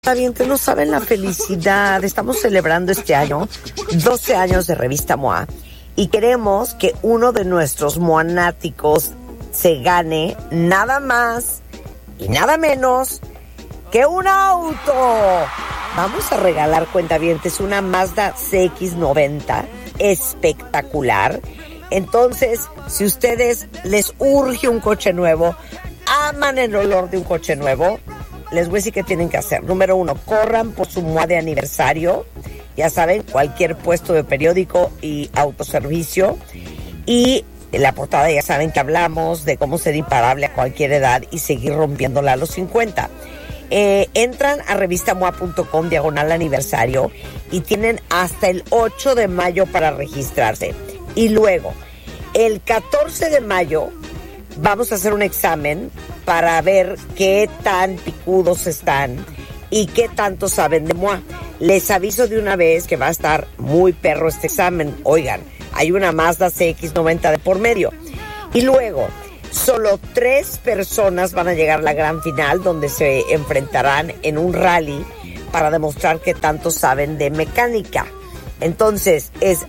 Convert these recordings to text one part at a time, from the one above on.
Bien, que no saben la felicidad. Estamos celebrando este año 12 años de Revista MOA y queremos que uno de nuestros moanáticos se gane nada más y nada menos que un auto. Vamos a regalar, cuentavientes, una Mazda CX-90 espectacular. Entonces, si ustedes les urge un coche nuevo, aman el olor de un coche nuevo, les voy a decir qué tienen que hacer. Número 1, corran por su MOA de aniversario. Ya saben, cualquier puesto de periódico y autoservicio. Y en la portada ya saben que hablamos de cómo ser imparable a cualquier edad y seguir rompiéndola a los 50. Entran a revistamoa.com/aniversario y tienen hasta el 8 de mayo para registrarse. Y luego, el 14 de mayo, vamos a hacer un examen para ver qué tan picudos están y qué tanto saben de MOA. Les aviso de una vez que va a estar muy perro este examen. Oigan, hay una Mazda CX-90 de por medio. Y luego, solo 3 personas van a llegar a la gran final, donde se enfrentarán en un rally para demostrar qué tanto saben de mecánica. Entonces, es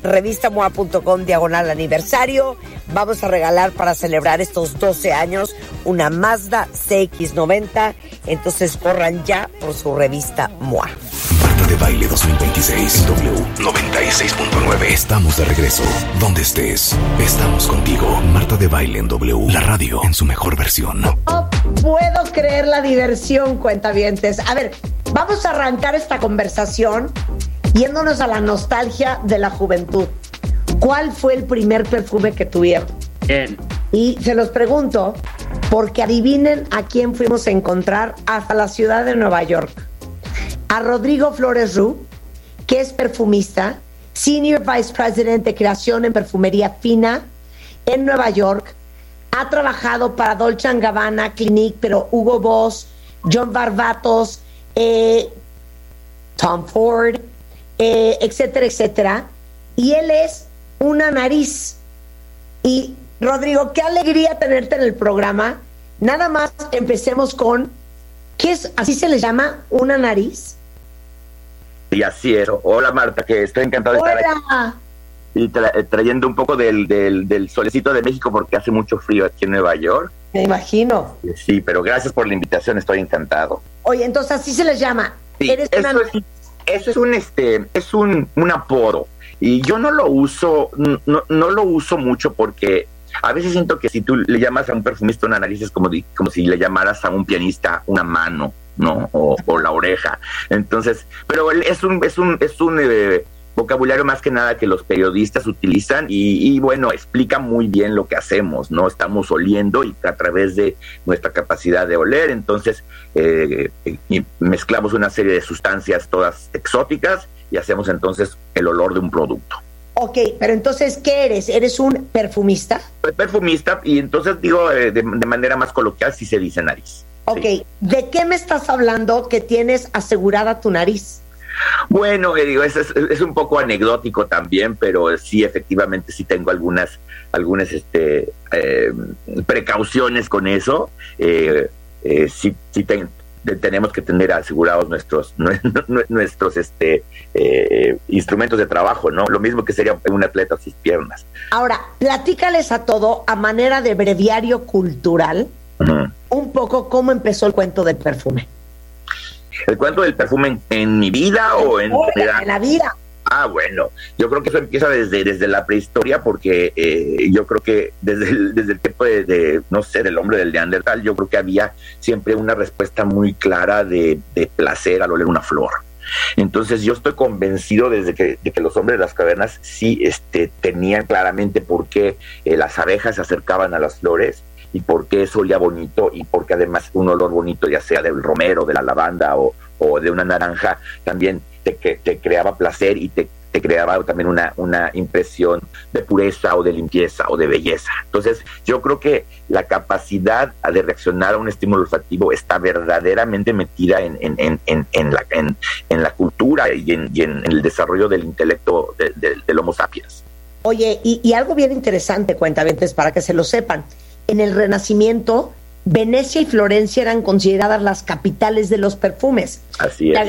revistamoa.com/aniversario. Vamos a regalar para celebrar estos 12 años una Mazda CX-90. Entonces, corran ya por su revista MOA. Marta de Baile 2026 W96.9. Estamos de regreso. Donde estés, estamos contigo. Marta de Baile en W, la radio en su mejor versión. No puedo creer la diversión, cuentavientes. A ver, vamos a arrancar esta conversación yéndonos a la nostalgia de la juventud. ¿Cuál fue el primer perfume que tuvieron? Bien. Y se los pregunto porque adivinen a quién fuimos a encontrar hasta la ciudad de Nueva York. A Rodrigo Flores Ru, que es perfumista, Senior Vice President de creación en perfumería fina en Nueva York. Ha trabajado para Dolce & Gabbana, Clinique, pero Hugo Boss, John Varvatos, Tom Ford, etcétera, etcétera. Y él es una nariz. Y Rodrigo, qué alegría tenerte en el programa. Nada más empecemos con, ¿qué es? ¿Así se le llama? ¿Una nariz? Y así es. Hola Marta, que estoy encantado de estar aquí. Y trayendo un poco del solecito de México porque hace mucho frío aquí en Nueva York. Me imagino. Sí, pero gracias por la invitación, estoy encantado. Oye, entonces así se les llama. Sí, Eres una nariz. Eso es un apodo y yo no lo uso mucho porque a veces siento que si tú le llamas a un perfumista una nariz es como si le llamaras a un pianista una mano, ¿no? O la oreja. Entonces, pero es un vocabulario más que nada que los periodistas utilizan y bueno, explica muy bien lo que hacemos, ¿no? Estamos oliendo y a través de nuestra capacidad de oler, entonces mezclamos una serie de sustancias todas exóticas y hacemos entonces el olor de un producto. Ok, pero entonces, ¿qué eres? ¿Eres un perfumista? Soy perfumista y entonces digo de manera más coloquial si se dice nariz. Ok, sí. ¿De qué me estás hablando que tienes asegurada tu nariz? Bueno, digo, es un poco anecdótico también, pero sí, efectivamente, sí tengo algunas precauciones con eso. Sí tenemos que tener asegurados nuestros instrumentos de trabajo, ¿no? Lo mismo que sería un atleta sus piernas. Ahora, platícales a todo a manera de breviario cultural, un poco cómo empezó el cuento del perfume. ¿El cuento del perfume en mi vida o en general? En la vida. Ah, bueno, yo creo que eso empieza desde la prehistoria porque yo creo que desde el tiempo no sé, del hombre del Neandertal, yo creo que había siempre una respuesta muy clara de placer al oler una flor. Entonces yo estoy convencido de que los hombres de las cavernas sí tenían claramente por qué las abejas se acercaban a las flores y por qué eso olía bonito y porque además un olor bonito, ya sea del romero, de la lavanda o de una naranja, también te creaba placer y te creaba también una impresión de pureza o de limpieza o de belleza. Entonces yo creo que la capacidad de reaccionar a un estímulo olfativo está verdaderamente metida en la cultura y en el desarrollo del intelecto del Homo sapiens. Oye, y algo bien interesante, cuentavientes, para que se lo sepan. En el Renacimiento, Venecia y Florencia eran consideradas las capitales de los perfumes. Así es.